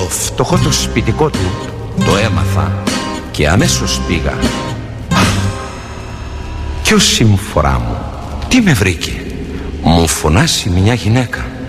φτωχό το σπιτικό του το έμαθα και αμέσως πήγα. Κι ως συμφορά μου, τι με βρήκε? Μου φωνάσει μια γυναίκα.